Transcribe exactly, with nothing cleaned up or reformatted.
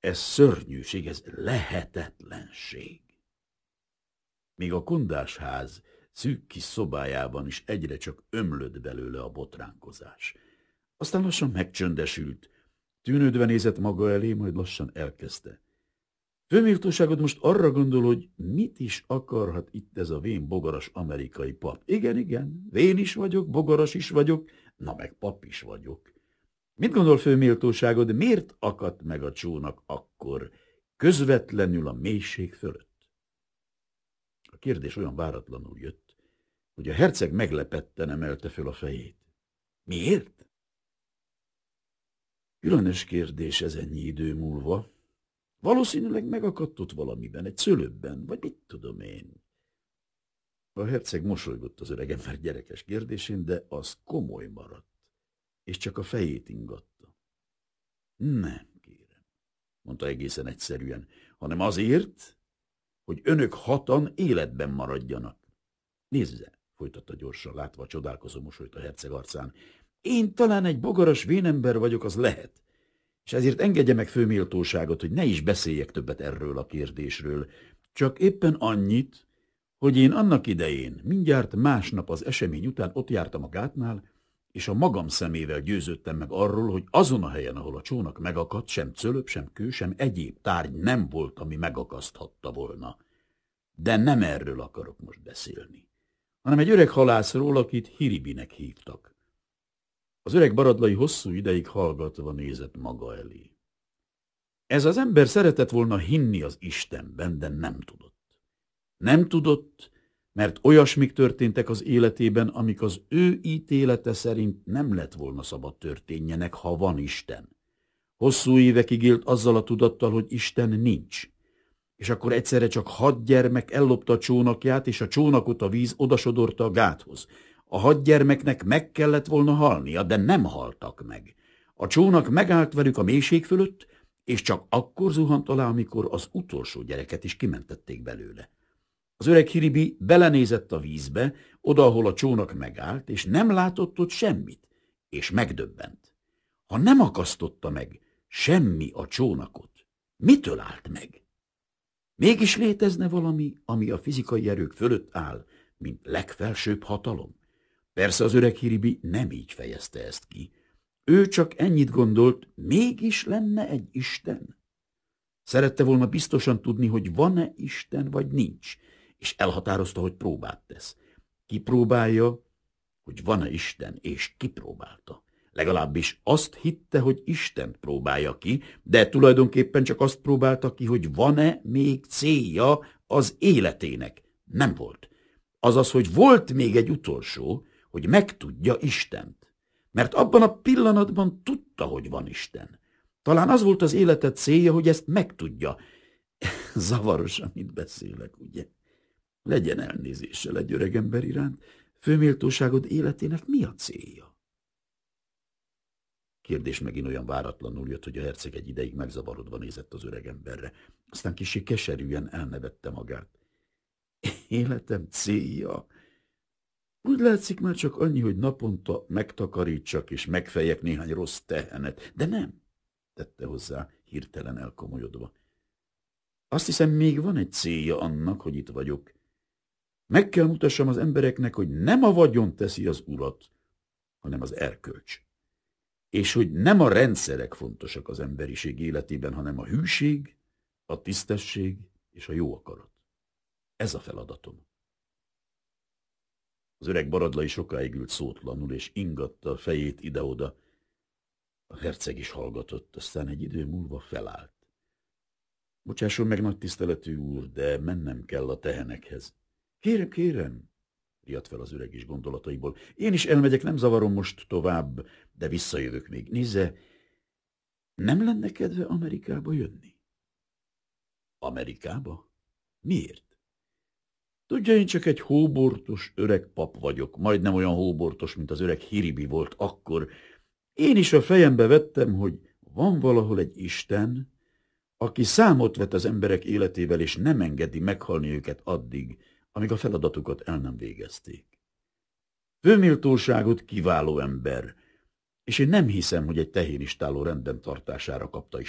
Ez szörnyűség, ez lehetetlenség. Még a kondásház szűk kis szobájában is egyre csak ömlött belőle a botránkozás. Aztán lassan megcsöndesült, tűnődve nézett maga elé, majd lassan elkezdte. Főméltóságod most arra gondol, hogy mit is akarhat itt ez a vén bogaras amerikai pap. Igen, igen, vén is vagyok, bogaras is vagyok, na meg pap is vagyok. Mit gondol főméltóságod, miért akadt meg a csónak akkor, közvetlenül a mélység fölött? A kérdés olyan váratlanul jött, hogy a herceg meglepetten emelte föl a fejét. Miért? Különös kérdés ez ennyi idő múlva. Valószínűleg megakadt ott valamiben, egy szőlőben, vagy mit tudom én. A herceg mosolygott az öregember gyerekes kérdésén, de az komoly maradt, és csak a fejét ingatta. Nem, kérem, mondta egészen egyszerűen, hanem azért, hogy önök hatan életben maradjanak. Nézze, folytatta gyorsan, látva a csodálkozó mosolyt a herceg arcán. Én talán egy bogaras vénember vagyok, az lehet. És ezért engedje meg főméltóságot, hogy ne is beszéljek többet erről a kérdésről. Csak éppen annyit, hogy én annak idején, mindjárt másnap az esemény után ott jártam a gátnál, és a magam szemével győződtem meg arról, hogy azon a helyen, ahol a csónak megakadt, sem cölöp, sem kő, sem egyéb tárgy nem volt, ami megakaszthatta volna. De nem erről akarok most beszélni, hanem egy öreg halászról, akit Hiribinek hívtak. Az öreg baradlai hosszú ideig hallgatva nézett maga elé. Ez az ember szeretett volna hinni az Istenben, de nem tudott. Nem tudott, mert olyasmik történtek az életében, amik az ő ítélete szerint nem lett volna szabad történjenek, ha van Isten. Hosszú évekig élt azzal a tudattal, hogy Isten nincs. És akkor egyszerre csak hat gyermek ellopta a csónakját, és a csónakot a víz odasodorta a gáthoz. A hat gyermeknek meg kellett volna halnia, de nem haltak meg. A csónak megállt velük a mélység fölött, és csak akkor zuhant alá, amikor az utolsó gyereket is kimentették belőle. Az öreg Hiribi belenézett a vízbe, oda, ahol a csónak megállt, és nem látott ott semmit, és megdöbbent. Ha nem akasztotta meg semmi a csónakot, mitől állt meg? Mégis létezne valami, ami a fizikai erők fölött áll, mint legfelsőbb hatalom? Persze az öreg Hiribi nem így fejezte ezt ki. Ő csak ennyit gondolt, mégis lenne egy Isten. Szerette volna biztosan tudni, hogy van-e Isten, vagy nincs, és elhatározta, hogy próbát tesz. Kipróbálja, hogy van-e Isten, és kipróbálta. Legalábbis azt hitte, hogy Istent próbálja ki, de tulajdonképpen csak azt próbálta ki, hogy van-e még célja az életének. Nem volt. Azaz, hogy volt még egy utolsó, hogy megtudja Istent. Mert abban a pillanatban tudta, hogy van Isten. Talán az volt az életed célja, hogy ezt megtudja. Zavaros, amit beszélek, ugye? Legyen elnézéssel egy öregember iránt, főméltóságod életének mi a célja? Kérdés megint olyan váratlanul jött, hogy a herceg egy ideig megzavarodva nézett az öregemberre. Aztán kissé keserűen elnevette magát. Életem célja? Úgy látszik már csak annyi, hogy naponta megtakarítsak és megfejek néhány rossz tehenet. De nem, tette hozzá, hirtelen elkomolyodva. Azt hiszem, még van egy célja annak, hogy itt vagyok. Meg kell mutassam az embereknek, hogy nem a vagyon teszi az urat, hanem az erkölcs. És hogy nem a rendszerek fontosak az emberiség életében, hanem a hűség, a tisztesség és a jó akarat. Ez a feladatom. Az öreg baradlai sokáig ült szótlanul, és ingatta a fejét ide-oda. A herceg is hallgatott, aztán egy idő múlva felállt. Bocsásson meg, nagy tiszteletű úr, de mennem kell a tehenekhez. Kérem, kérem, riadt fel az öreg is gondolataiból. Én is elmegyek, nem zavarom most tovább, de visszajövök még. Nézze, nem lenne kedve Amerikába jönni? Amerikába? Miért? Tudja, én csak egy hóbortos öreg pap vagyok, majdnem olyan hóbortos, mint az öreg Hiribi volt akkor. Én is a fejembe vettem, hogy van valahol egy Isten, aki számot vet az emberek életével, és nem engedi meghalni őket addig, amíg a feladatukat el nem végezték. Főméltóságot kiváló ember, és én nem hiszem, hogy egy tehénistáló rendben tartására kapta